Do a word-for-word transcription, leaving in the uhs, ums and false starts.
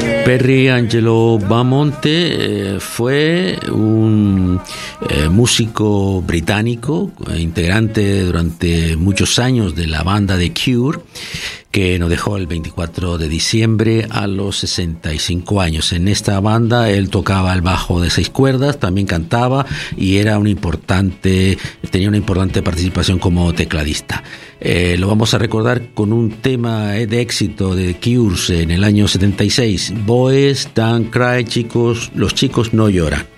Perry Angelo Bamonte eh, fue un eh, músico británico, eh, integrante durante muchos años de la banda The Cure, que nos dejó el veinticuatro de diciembre a los sesenta y cinco años. En esta banda él tocaba el bajo de seis cuerdas, también cantaba y era un importante, tenía una importante participación como tecladista. Eh, lo vamos a recordar con un tema de éxito de The Cure en el año setenta y seis, Boys Don't Cry, chicos, los chicos no lloran.